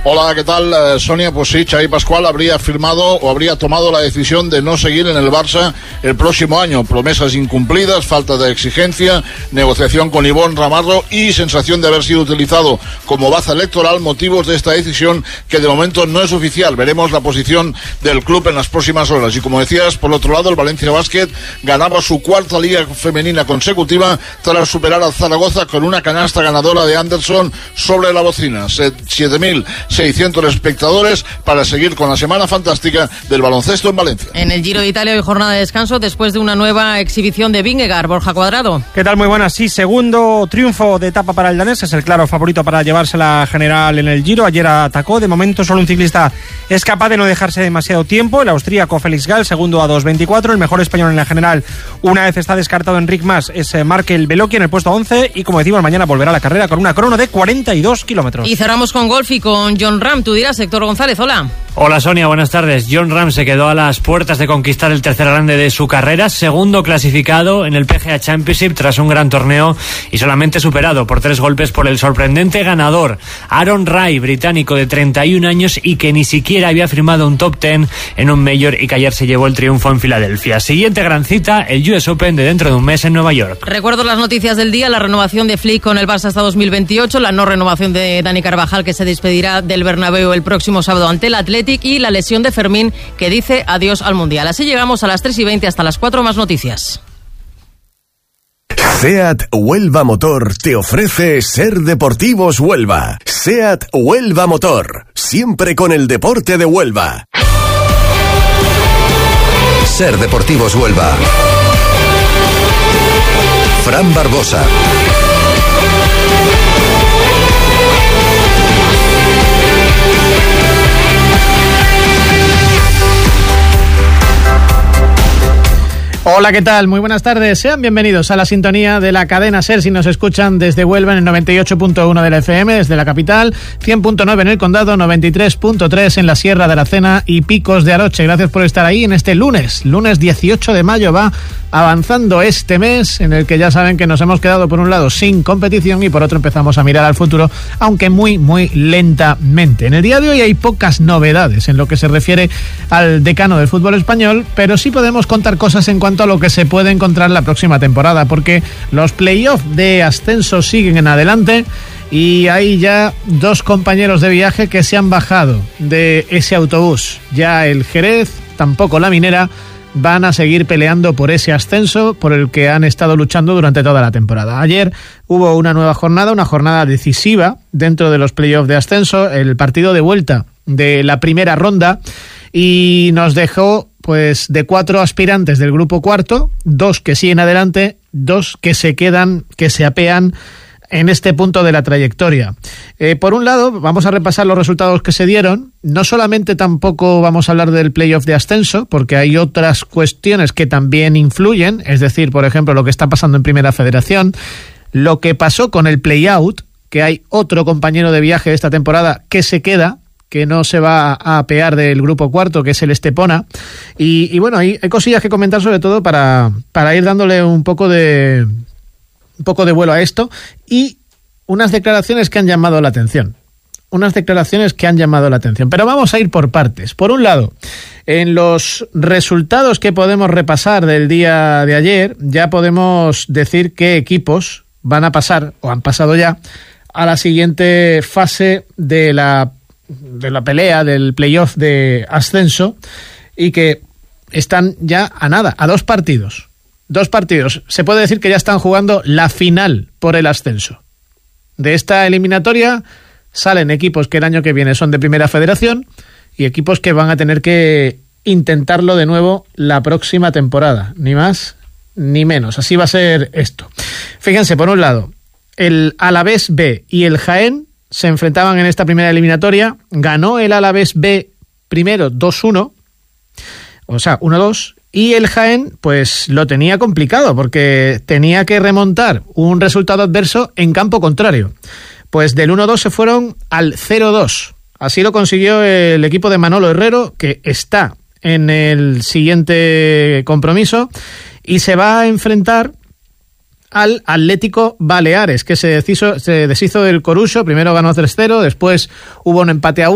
Hola, ¿qué tal, Sonia? Pues sí, Xavi Pascual habría firmado o habría tomado la decisión de no seguir en el Barça el próximo año. Promesas incumplidas, falta de exigencia, negociación con Ivón Ramarro y sensación de haber sido utilizado como baza electoral, motivos de esta decisión que de momento no es oficial. Veremos la posición del club en las próximas horas. Y como decías, por otro lado, el Valencia Basket ganaba su cuarta liga femenina consecutiva tras superar al Zaragoza con una canasta ganadora de Anderson sobre la bocina. 7.600 espectadores para seguir con la semana fantástica del baloncesto en Valencia. En el Giro de Italia hoy jornada de descanso después de una nueva exhibición de Vingegaard. Borja Cuadrado. ¿Qué tal? Muy buenas. Sí, segundo triunfo de etapa para el danés. Es el claro favorito para llevarse la general en el Giro. Ayer atacó. De momento solo un ciclista es capaz de no dejarse demasiado tiempo. El austríaco Félix Gall, segundo a 2.24. El mejor español en la general, una vez está descartado Enric Mas, es Markel Beloki en el puesto 11. Y como decimos, mañana volverá a la carrera con una crono de 42 kilómetros. Y cerramos con golf y con Jon Rahm. Tú dirás, Héctor González, hola. Hola Sonia, buenas tardes. Jon Rahm se quedó a las puertas de conquistar el tercer grande de su carrera, segundo clasificado en el PGA Championship tras un gran torneo y solamente superado por 3 golpes por el sorprendente ganador Aaron Rai, británico de 31 años y que ni siquiera había firmado un top 10 en un Major y que ayer se llevó el triunfo en Filadelfia. Siguiente gran cita, el US Open de dentro de un mes en Nueva York. Recuerdo las noticias del día: la renovación de Flick con el Barça hasta 2028, la no renovación de Dani Carvajal, que se despedirá del Bernabéu el próximo sábado ante el Athletic, y la lesión de Fermín, que dice adiós al Mundial. Así llegamos a las 3:20 hasta las 4. Más noticias. SEAT Huelva Motor te ofrece Ser Deportivos Huelva. SEAT Huelva Motor, siempre con el deporte de Huelva. Ser Deportivos Huelva. Fran Barbosa. Hola, ¿qué tal? Muy buenas tardes. Sean bienvenidos a la sintonía de la cadena SER si nos escuchan desde Huelva en el 98.1 de la FM, desde la capital, 100.9 en el Condado, 93.3 en la Sierra de Aracena y Picos de Aroche. Gracias por estar ahí en este lunes 18 de mayo. Va avanzando este mes en el que ya saben que nos hemos quedado por un lado sin competición y por otro empezamos a mirar al futuro, aunque muy, muy lentamente. En el día de hoy hay pocas novedades en lo que se refiere al decano del fútbol español, pero sí podemos contar cosas en cuanto a lo que se puede encontrar la próxima temporada, porque los playoffs de ascenso siguen en adelante y hay ya 2 compañeros de viaje que se han bajado de ese autobús. Ya el Jerez, tampoco la Minera, van a seguir peleando por ese ascenso por el que han estado luchando durante toda la temporada. Ayer hubo una nueva jornada, una jornada decisiva dentro de los playoffs de ascenso, el partido de vuelta de la primera ronda, y nos dejó pues de 4 aspirantes del grupo cuarto, 2 que siguen adelante, 2 que se quedan, que se apean en este punto de la trayectoria. Por un lado, vamos a repasar los resultados que se dieron. No solamente tampoco vamos a hablar del playoff de ascenso, porque hay otras cuestiones que también influyen, es decir, por ejemplo, lo que está pasando en Primera Federación, lo que pasó con el play-out, que hay otro compañero de viaje de esta temporada que se queda, que no se va a apear del grupo cuarto, que es el Estepona. Y bueno, hay cosillas que comentar, sobre todo para ir dándole un poco de vuelo a esto, y unas declaraciones que han llamado la atención. Pero vamos a ir por partes. Por un lado, en los resultados que podemos repasar del día de ayer, ya podemos decir qué equipos van a pasar, o han pasado ya, a la siguiente fase de la pelea del playoff de ascenso, y que están ya a nada, a 2 partidos. 2 partidos. Se puede decir que ya están jugando la final por el ascenso. De esta eliminatoria salen equipos que el año que viene son de Primera Federación y equipos que van a tener que intentarlo de nuevo la próxima temporada. Ni más ni menos. Así va a ser esto. Fíjense, por un lado, el Alavés B y el Jaén se enfrentaban en esta primera eliminatoria. Ganó el Alavés B primero 2-1, o sea, 1-2, y el Jaén pues lo tenía complicado porque tenía que remontar un resultado adverso en campo contrario. Pues del 1-2 se fueron al 0-2. Así lo consiguió el equipo de Manolo Herrero, que está en el siguiente compromiso y se va a enfrentar al Atlético Baleares, que se deshizo del Coruso. Primero ganó 3-0, después hubo un empate a 1.